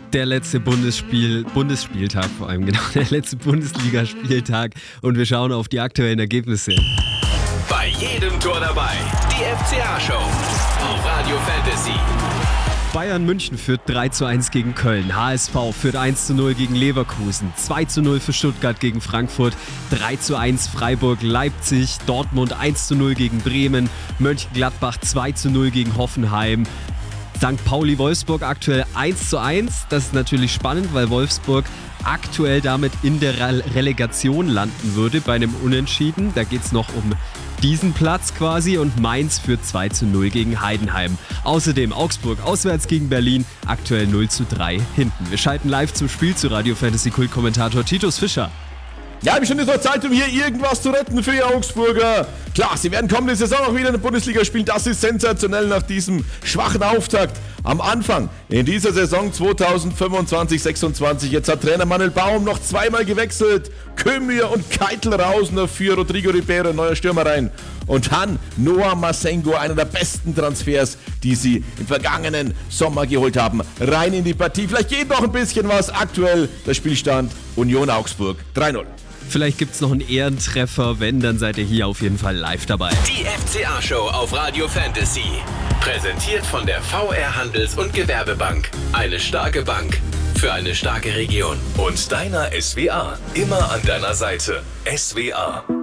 Der letzte Bundesspieltag vor allem, genau, der letzte Bundesligaspieltag und wir schauen auf die aktuellen Ergebnisse. Bei jedem Tor dabei, die FCA-Show auf Radio Fantasy. Bayern München führt 3:1 gegen Köln, HSV führt 1:0 gegen Leverkusen, 2:0 für Stuttgart gegen Frankfurt, 3:1 Freiburg-Leipzig, Dortmund 1:0 gegen Bremen, Mönchengladbach 2:0 gegen Hoffenheim. St. Pauli-Wolfsburg aktuell 1:1. Das ist natürlich spannend, weil Wolfsburg aktuell damit in der Relegation landen würde bei einem Unentschieden. Da geht es noch um diesen Platz quasi und Mainz führt 2:0 gegen Heidenheim. Außerdem Augsburg auswärts gegen Berlin, aktuell 0:3 hinten. Wir schalten live zum Spiel zu Radio Fantasy Kult-Kommentator Titus Fischer. Ja, ich bin nur Zeit, um hier irgendwas zu retten für die Augsburger. Klar, sie werden kommende Saison auch wieder in der Bundesliga spielen. Das ist sensationell nach diesem schwachen Auftakt am Anfang in dieser Saison 2025/26. Jetzt hat Trainer Manuel Baum noch zweimal gewechselt. Kömür und Keitel raus, dafür Rodrigo Ribeiro, neuer Stürmer rein. Und dann Noah Masengo, einer der besten Transfers, die sie im vergangenen Sommer geholt haben. Rein in die Partie. Vielleicht geht noch ein bisschen was. Aktuell der Spielstand Union Augsburg 3:0. Vielleicht gibt es noch einen Ehrentreffer. Wenn, dann seid ihr hier auf jeden Fall live dabei. Die FCA-Show auf Radio Fantasy. Präsentiert von der VR Handels- und Gewerbebank. Eine starke Bank für eine starke Region. Und deiner SWA. Immer an deiner Seite. SWA.